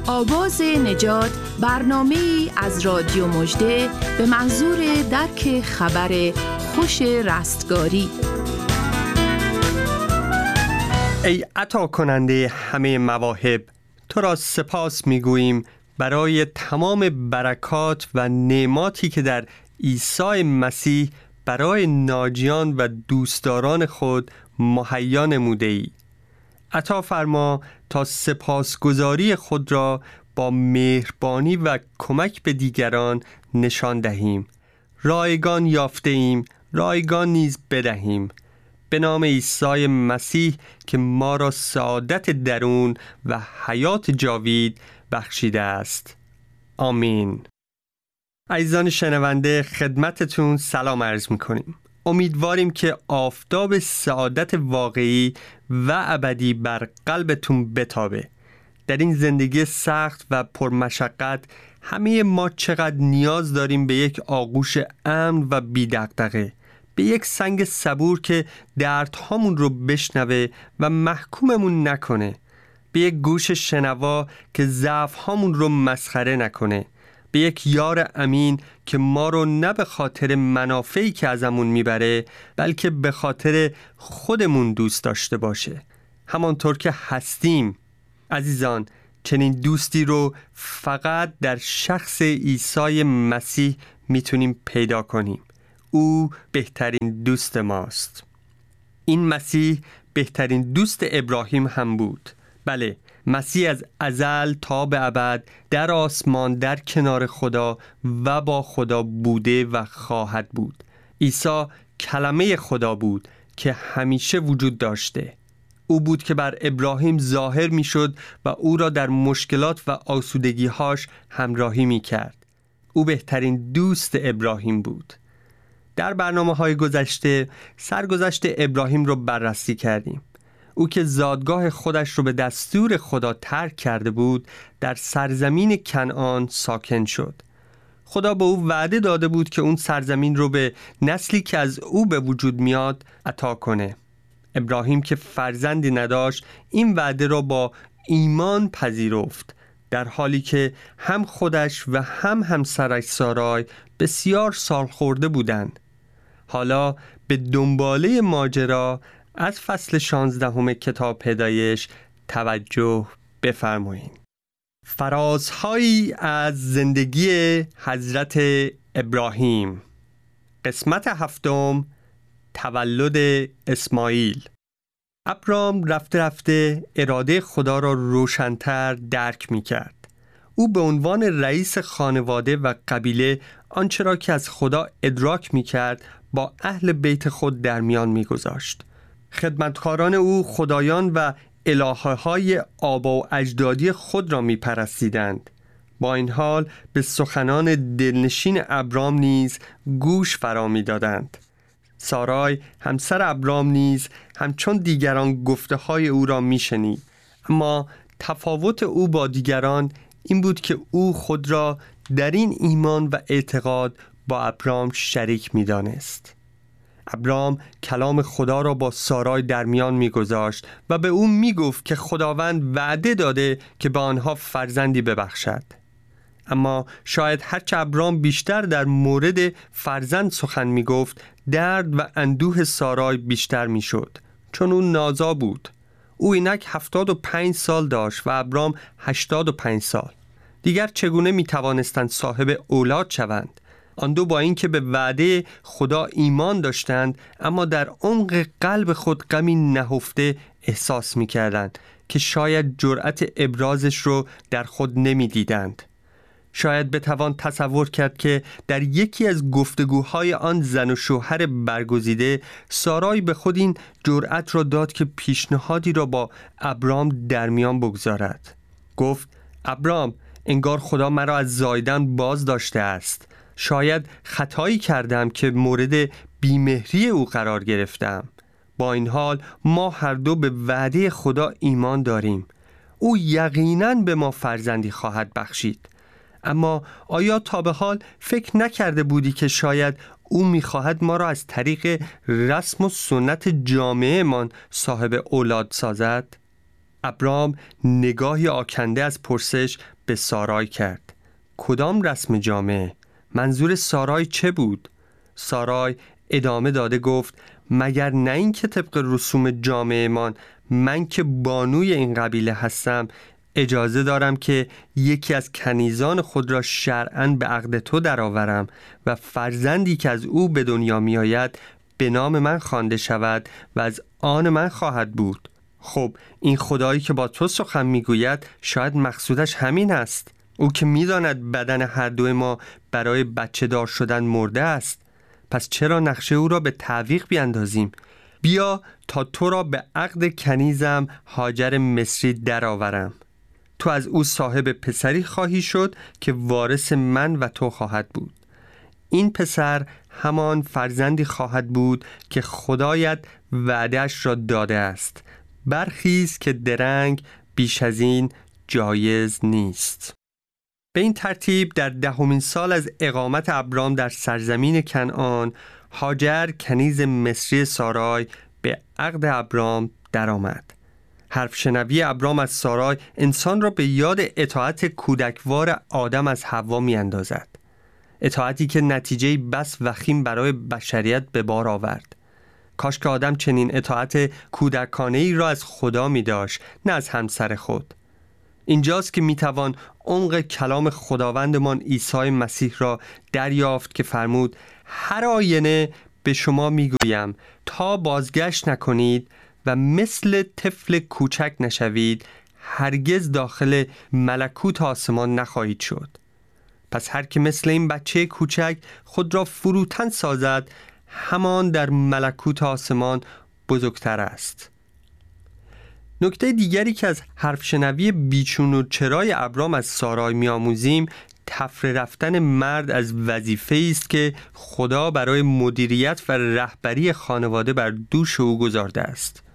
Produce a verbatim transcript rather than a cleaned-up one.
آواز نجات، برنامه‌ای از رادیو مژده به منظور درک خبر خوش رستگاری. ای عطا کننده همه مواهب، تو را سپاس می‌گوییم برای تمام برکات و نعماتی که در عیسی مسیح برای ناجیان و دوستداران خود مهیا نموده ای. عطا فرما تا سپاسگزاری خود را با مهربانی و کمک به دیگران نشان دهیم. رایگان یافته ایم، رایگان نیز بدهیم. به نام عیسی مسیح که ما را سعادت درون و حیات جاوید بخشیده است. آمین. عزیزان شنونده، خدمتتون سلام عرض می‌کنیم. امیدواریم که آفتاب سعادت واقعی و ابدی بر قلبتون بتابه. در این زندگی سخت و پرمشقت همه ما چقدر نیاز داریم به یک آغوش امن و بی دغدغه، به یک سنگ صبور که دردهامون رو بشنوه و محکوممون نکنه، به یک گوش شنوا که ضعف‌هامون رو مسخره نکنه، به یک یار امین که ما رو نه به خاطر منافعی که ازمون میبره بلکه به خاطر خودمون دوست داشته باشه، همانطور که هستیم. عزیزان، چنین دوستی رو فقط در شخص عیسی مسیح میتونیم پیدا کنیم. او بهترین دوست ماست. این مسیح بهترین دوست ابراهیم هم بود. بله، مسیح از ازل تا به ابد در آسمان در کنار خدا و با خدا بوده و خواهد بود. عیسی کلمه خدا بود که همیشه وجود داشته. او بود که بر ابراهیم ظاهر می شد و او را در مشکلات و آسودگی‌هاش همراهی می کرد. او بهترین دوست ابراهیم بود. در برنامه‌های گذشته سرگذشت ابراهیم رو بررسی کردیم. او که زادگاه خودش رو به دستور خدا ترک کرده بود، در سرزمین کنعان ساکن شد. خدا به او وعده داده بود که اون سرزمین رو به نسلی که از او به وجود میاد عطا کنه. ابراهیم که فرزندی نداشت، این وعده را با ایمان پذیرفت، در حالی که هم خودش و هم همسرش سارای بسیار سال خورده بودند. حالا به دنباله ماجرا از فصل شانزدهم کتاب پیدایش توجه بفرمایید. فرازهایی از زندگی حضرت ابراهیم. قسمت هفتم، تولد اسماعیل. ابرام رفته رفته اراده خدا را روشن‌تر درک می‌کرد. او به عنوان رئیس خانواده و قبیله آنچه را که از خدا ادراک می‌کرد با اهل بیت خود در میان می‌گذاشت. خدمتکاران او خدایان و الهه‌های آبا و اجدادی خود را می‌پرستیدند. با این حال به سخنان دلنشین ابرام نیز گوش فرا می‌دادند. سارای همسر ابرام نیز همچون دیگران گفته‌های او را می‌شنید، اما تفاوت او با دیگران این بود که او خود را در این ایمان و اعتقاد با ابرام شریک می‌دانست. ابرام کلام خدا را با سارای در میان می‌گذاشت و به او می‌گفت که خداوند وعده داده که به آنها فرزندی ببخشد. اما شاید هرچه ابرام بیشتر در مورد فرزند سخن می‌گفت، درد و اندوه سارای بیشتر می‌شد، چون او نازا بود. او اینک هفتاد و پنج سال داشت و ابرام هشتاد و پنج سال. دیگر چگونه می‌توانستند صاحب اولاد شوند؟ آن دو با اینکه به وعده خدا ایمان داشتند، اما در عمق قلب خود غمی نهفته احساس می‌کردند که شاید جرأت ابرازش رو در خود نمی‌دیدند. شاید بتوان تصور کرد که در یکی از گفتگوهای آن زن و شوهر برگزیده، سارای به خود این جرأت را داد که پیشنهادی را با ابرام در میان بگذارد. گفت: ابرام، انگار خدا مرا از زاییدن باز داشته است. شاید خطایی کردم که مورد بیمهری او قرار گرفتم. با این حال ما هر دو به وعده خدا ایمان داریم. او یقیناً به ما فرزندی خواهد بخشید. اما آیا تا به حال فکر نکرده بودی که شاید او می‌خواهد ما را از طریق رسم و سنت جامعه من صاحب اولاد سازد؟ ابرام نگاهی آکنده از پرسش به سارای کرد. کدام رسم جامعه؟ منظور سارای چه بود؟ سارای ادامه داده گفت مگر نه این که طبق رسوم جامعه من من که بانوی این قبیله هستم اجازه دارم که یکی از کنیزان خود را شرعاً به عقد تو درآورم و فرزندی که از او به دنیا می آید به نام من خوانده شود و از آن من خواهد بود. خب این خدایی که با تو سخن می گوید شاید مقصودش همین است. او که می داند بدن هر دو ما برای بچه دار شدن مرده است. پس چرا نقشه او را به تعویق بیاندازیم؟ بیا تا تو را به عقد کنیزم هاجر مصری درآورم. تو از او صاحب پسری خواهی شد که وارث من و تو خواهد بود. این پسر همان فرزندی خواهد بود که خدایت وعده‌اش را داده است. برخیز که درنگ بیش از این جایز نیست. به این ترتیب در دهمین سال از اقامت ابرام در سرزمین کنعان، هاجر کنیز مصری سارای به عقد ابرام درآمد. حرف شنوی ابرام از سارای انسان را به یاد اطاعت کودکوار آدم از حوا می اندازد. اطاعتی که نتیجه بس وخیم برای بشریت به بار آورد. کاش که آدم چنین اطاعت کودکانه‌ای را از خدا می داشت، نه از همسر خود. اینجاست که می توان عمق کلام خداوندمان عیسی مسیح را دریافت که فرمود هر آینه به شما می گویم تا بازگشت نکنید و مثل طفل کوچک نشوید هرگز داخل ملکوت آسمان نخواهید شد. پس هر که مثل این بچه کوچک خود را فروتن سازد همان در ملکوت آسمان بزرگتر است. نکته دیگری که از حرف شنوی بیچون و چرای ابرام از سارای می‌آموزیم تفره رفتن مرد از وظیفه‌ای است که خدا برای مدیریت و رهبری خانواده بر دوش او گذارده است.